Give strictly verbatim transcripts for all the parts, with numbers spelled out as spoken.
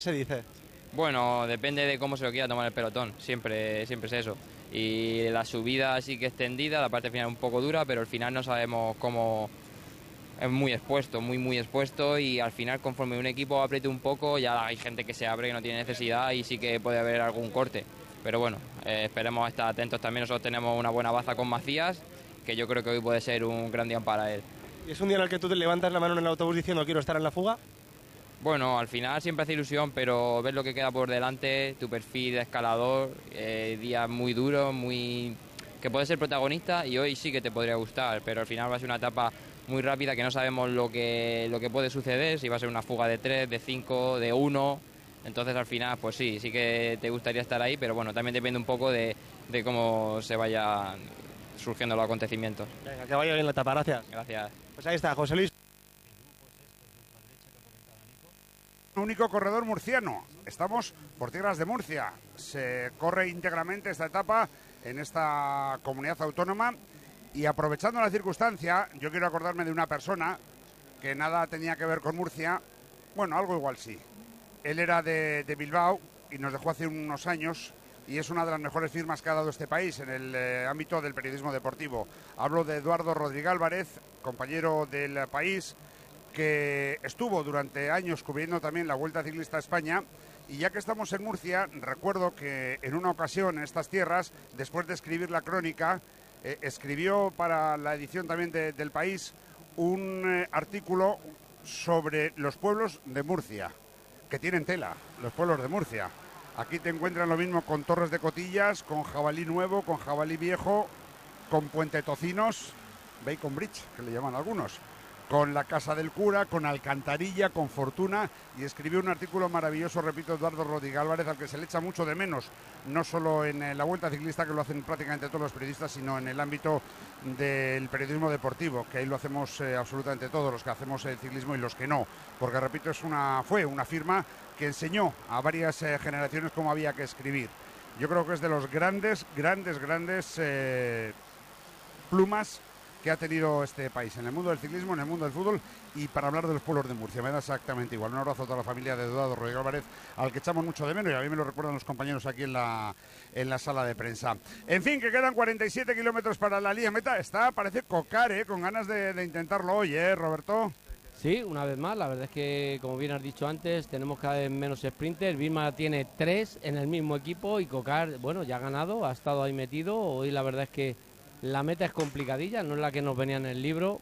Se dice. Bueno, depende de cómo se lo quiera tomar el pelotón, siempre, siempre es eso. Y la subida sí que extendida, la parte final un poco dura, pero al final no sabemos cómo... Es muy expuesto, muy muy expuesto, y al final conforme un equipo apriete un poco ya hay gente que se abre, que no tiene necesidad, y sí que puede haber algún corte. Pero bueno, eh, esperemos estar atentos también. Nosotros tenemos una buena baza con Macías, que yo creo que hoy puede ser un gran día para él. ¿Y es un día en el que tú te levantas la mano en el autobús diciendo quiero estar en la fuga? Bueno, al final siempre hace ilusión, pero ves lo que queda por delante, tu perfil de escalador, eh, días muy duros, muy que puedes ser protagonista, y hoy sí que te podría gustar, pero al final va a ser una etapa muy rápida que no sabemos lo que, lo que puede suceder, si va a ser una fuga de tres, de cinco, de uno, entonces al final pues sí, sí que te gustaría estar ahí, pero bueno, también depende un poco de, de cómo se vayan surgiendo los acontecimientos. Venga, que vaya bien la etapa, gracias. Gracias. Pues ahí está, José Luis. Único corredor murciano. Estamos por tierras de Murcia. Se corre íntegramente esta etapa en esta comunidad autónoma, y aprovechando la circunstancia, yo quiero acordarme de una persona que nada tenía que ver con Murcia. Bueno, algo igual sí. Él era de, de Bilbao y nos dejó hace unos años, y es una de las mejores firmas que ha dado este país en el eh, ámbito del periodismo deportivo. Hablo de Eduardo Rodríguez Álvarez, compañero del País, que estuvo durante años cubriendo también la Vuelta Ciclista a España. Y ya que estamos en Murcia, recuerdo que en una ocasión en estas tierras, después de escribir la crónica, eh, escribió para la edición también de, del País un eh, artículo sobre los pueblos de Murcia, que tienen tela, los pueblos de Murcia. Aquí te encuentran lo mismo con Torres de Cotillas, con Jabalí Nuevo, con Jabalí Viejo, con Puente Tocinos, Bacon Bridge, que le llaman algunos, con la Casa del Cura, con Alcantarilla, con Fortuna, y escribió un artículo maravilloso, repito, Eduardo Rodríguez Álvarez, al que se le echa mucho de menos, no solo en la Vuelta Ciclista, que lo hacen prácticamente todos los periodistas, sino en el ámbito del periodismo deportivo, que ahí lo hacemos eh, absolutamente todos, los que hacemos el ciclismo y los que no, porque repito, es una, fue una firma que enseñó a varias eh, generaciones cómo había que escribir. Yo creo que es de los grandes, grandes, grandes eh, plumas que ha tenido este país, en el mundo del ciclismo, en el mundo del fútbol, y para hablar de los pueblos de Murcia. Me da exactamente igual. Un abrazo a toda la familia de Eduardo Rodríguez Álvarez, al que echamos mucho de menos, y a mí me lo recuerdan los compañeros aquí en la, en la sala de prensa. En fin, que quedan cuarenta y siete kilómetros para la línea meta. Está, parece cocar, ¿eh? Con ganas de, de intentarlo hoy, ¿eh, Roberto? Sí, una vez más, la verdad es que, como bien has dicho antes, tenemos cada vez menos sprinters. Vilma tiene tres en el mismo equipo, y Cocar, bueno, ya ha ganado, ha estado ahí metido. Hoy la verdad es que la meta es complicadilla, no es la que nos venía en el libro.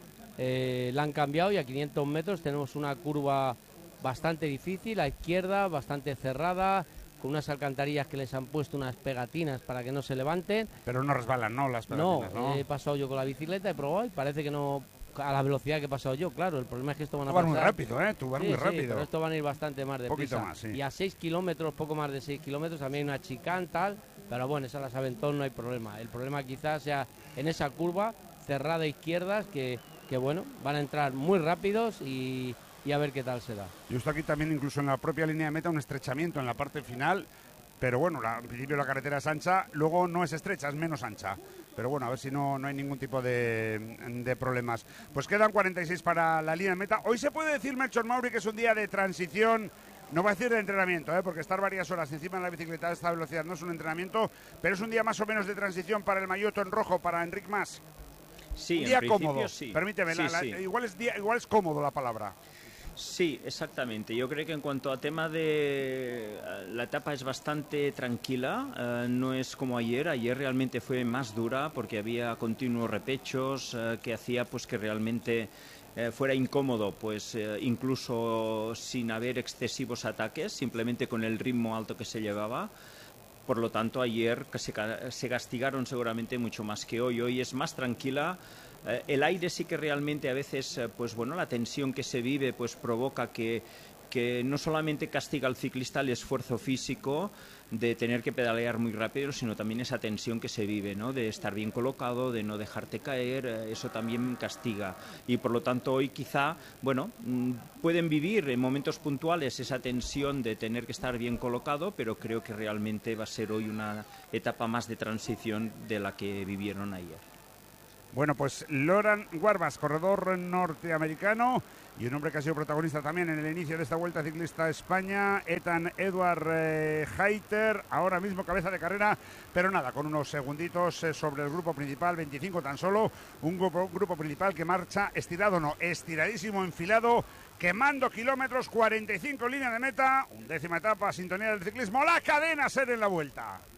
Eh, la han cambiado, y a quinientos metros tenemos una curva bastante difícil, a izquierda, bastante cerrada, con unas alcantarillas que les han puesto unas pegatinas para que no se levanten. Pero no resbalan, ¿no? Las pegatinas, no, ¿no? he pasado yo con la bicicleta, he probado y parece que no, a la velocidad que he pasado yo, claro. El problema es que esto van a Tú vas pasar muy rápido, ¿eh? Tú vas sí, muy sí, rápido. pero esto van a ir bastante más deprisa. Más, sí. Y a seis kilómetros, poco más de seis kilómetros, también hay una chicán, tal, pero bueno, esa la saben todos, no hay problema. El problema quizás sea en esa curva cerrada a izquierdas, que, que bueno, van a entrar muy rápidos, y, y a ver qué tal se da. Yo estoy aquí también, incluso en la propia línea de meta, un estrechamiento en la parte final, pero bueno, la, en principio la carretera es ancha, luego no es estrecha, es menos ancha. Pero bueno, a ver si no, no hay ningún tipo de, de problemas. Pues quedan cuarenta y seis para la línea de meta. Hoy se puede decir, Melchor Mauri, que es un día de transición. No voy a decir de entrenamiento, ¿eh? Porque estar varias horas encima de la bicicleta a esta velocidad no es un entrenamiento, pero es un día más o menos de transición para el maillot en rojo, para Enric Mas. Sí, un día en cómodo, sí. permíteme, Sí, la, la, sí. Igual, es día, igual es cómodo la palabra. Sí, exactamente. Yo creo que en cuanto a tema de... La etapa es bastante tranquila, eh, no es como ayer. Ayer realmente fue más dura porque había continuos repechos eh, que hacía pues que realmente eh, fuera incómodo, pues eh, incluso sin haber excesivos ataques, simplemente con el ritmo alto que se llevaba. Por lo tanto, ayer se, se castigaron seguramente mucho más que hoy. Hoy es más tranquila. Eh, el aire sí que realmente a veces, eh, pues bueno, la tensión que se vive pues provoca que, que no solamente castiga al ciclista el esfuerzo físico de tener que pedalear muy rápido, sino también esa tensión que se vive, ¿no? De estar bien colocado, de no dejarte caer, eh, eso también castiga. Y por lo tanto hoy quizá, bueno, mmm, pueden vivir en momentos puntuales esa tensión de tener que estar bien colocado, pero creo que realmente va a ser hoy una etapa más de transición de la que vivieron ayer. Bueno, pues Loran Guarbas, corredor norteamericano, Y un hombre que ha sido protagonista también en el inicio de esta Vuelta Ciclista a España, Ethan Edward eh, Hayter, ahora mismo cabeza de carrera, pero nada, con unos segunditos eh, sobre el grupo principal, veinticinco tan solo, un grupo, un grupo principal que marcha estirado, no, estiradísimo, enfilado, quemando kilómetros, cuarenta y cinco líneas de meta, undécima etapa, sintonía del ciclismo, la cadena SER en la Vuelta.